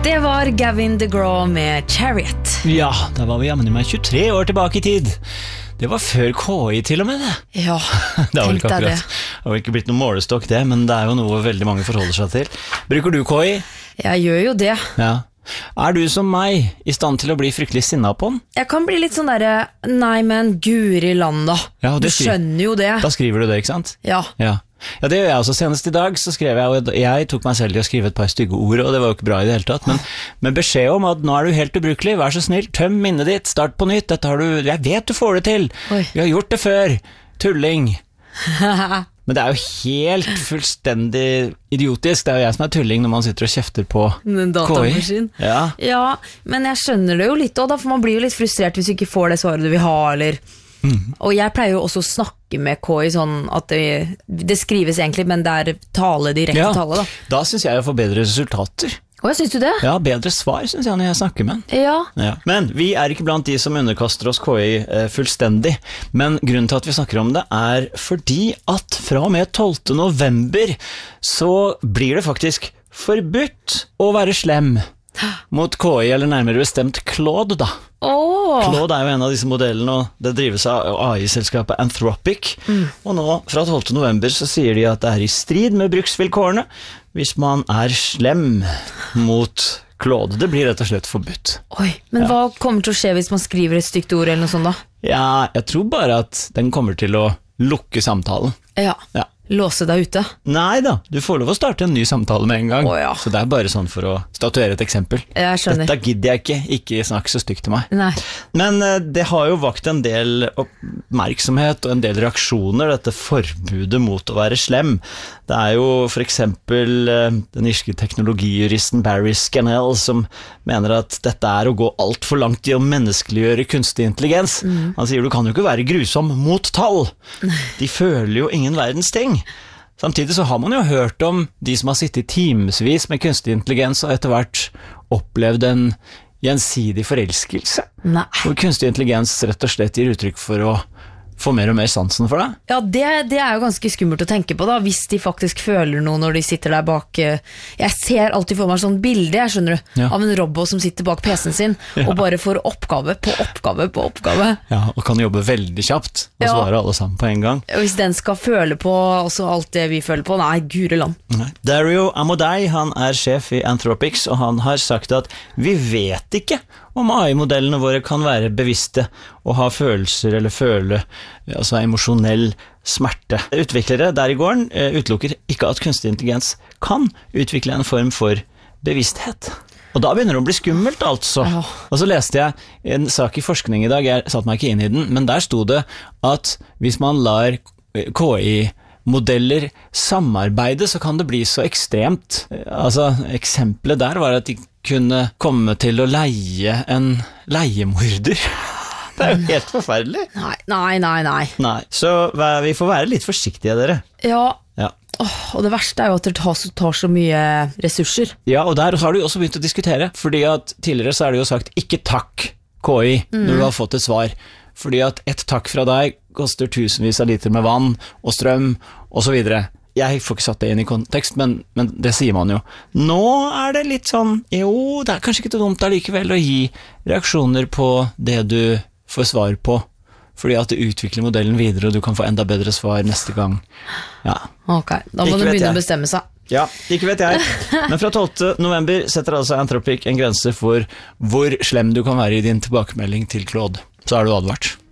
Det var Gavin DeGraw med Chariot. Ja, da var vi jammen meg 23 år tilbake i tid. Det var før KI til og med det. Ja, tenk deg det. Det har ikke blitt noen målestokk det, men det er jo noe veldig mange forholder seg til. Bruker du KI? Jeg gjør jo det. Ja. Er du som meg i stand til å bli fryktelig sinnet på den? Jeg kan bli litt sånn der, nei, men guri land da. Ja, du skjønner jo det. Da skriver du det, ikke sant? Ja. Ja, det gjør jeg også. Senest i dag så skrev jeg, og jeg tok meg selv til å skrive et par stygge ord, og det var jo ikke bra i det hele tatt, men med beskjed om at nå er du helt ubrukelig, vær så snill, tøm minnet ditt, start på nytt, dette har du, jeg vet du får det til. Oi. Vi har gjort det før, tulling. Men det er jo helt fullstendig idiotisk. Det er jo jeg som er tulling når man sitter og kjefter på KI. Ja, men jeg skjønner det jo litt også, da, for man blir jo litt frustrert hvis du ikke får det svaret du vil ha, eller... Og jeg pleier jo også å snakke med KI sånn at det skrives egentlig, men det er direkte tale da. Da synes jeg får bedre resultater. Jeg synes du det? Ja, bedre svar synes jeg når jeg snakker med den. Ja. Men vi er ikke blant de som underkaster oss KI fullstendig, men grunnen til at vi snakker om det er fordi at fra og med 12. november så blir det faktisk forbudt å være slem mot KI, eller nærmere bestemt Claude da. Claude er jo en av disse modellene, og det drives av AI-selskapet Anthropic, og nå fra 12. november så sier de at det er i strid med bruksvilkårene hvis man er slem mot Claude. Det blir rett og slett forbudt. Oi, men hva kommer til å skje hvis man skriver et stygt ord eller noe sånt da? Ja, jeg tror bare at den kommer til å lukke samtalen. Ja. Låse deg ute? Nei da, du får lov å starte en ny samtale med en gang. Så det er bare sånn for å statuere et eksempel. Jeg skjønner. Dette gidder jeg ikke snakk så stygt til meg. Nei. Men det har jo vakt en del oppmerksomhet og en del reaksjoner, dette forbudet mot å være slem. Det er jo for eksempel den irske teknologijuristen Barry Scannell som mener at dette er å gå alt for langt i å menneskeliggjøre kunstig intelligens. Han sier du kan jo ikke være grusom mot tall. De føler jo ingen verdens ting. Samtidig så har man jo hørt om de som har sittet timesvis med kunstig intelligens og etter hvert opplevd en gjensidig forelskelse. Hvor kunstig intelligens rett og slett gir uttrykk for å få mer og mer sansen for deg. Ja, det er jo ganske skummelt å tenke på da, hvis de faktisk føler noe når de sitter der bak. Jeg ser alltid for meg sånn bilde, jeg skjønner du, av en robot som sitter bak PC-en sin, og bare får oppgave på oppgave på oppgave. Ja, og kan jobbe veldig kjapt, og svare alle sammen på en gang. Og hvis den skal føle på også alt det vi føler på, nei, gure land. Dario Amodei, han er sjef i Anthropics, og han har sagt at vi vet ikke om AI-modellene våre kan være bevisste og ha følelser eller føle altså emosjonell smerte. Utviklere der i gården utelukker ikke at kunstig intelligens kan utvikle en form for bevissthet. Og da begynner det å bli skummelt, altså. Og så leste jeg en sak i forskning i dag, jeg satte meg ikke inn i den, men der stod det at hvis man lar KI-modeller samarbeide, så kan det bli så ekstremt. Altså, eksempelet der var at de kunne komme til å leie en leiemorder. Det er jo helt forferdelig. Nei. Så vi får være litt forsiktige, dere. Ja. Og det verste er jo at det tar så mye ressurser. Ja, og der har du også begynt å diskutere, fordi at tidligere så er det jo sagt ikke takk KI når du har fått et svar. Fordi at et takk fra deg koster tusenvis av liter med vann og strøm og så videre. Jeg får ikke satt det inn i kontekst, men det sier man jo. Nå er det litt sånn, jo, det er kanskje ikke så dumt allikevel å gi reaksjoner på det du får svar på, fordi at du utvikler modellen videre, og du kan få enda bedre svar neste gang. Ja. Ok, da må du begynne å bestemme seg. Ja, ikke vet jeg. Men fra 12. november setter altså Anthropic en grense for hvor slem du kan være i din tilbakemelding til Claude. Så er du advart.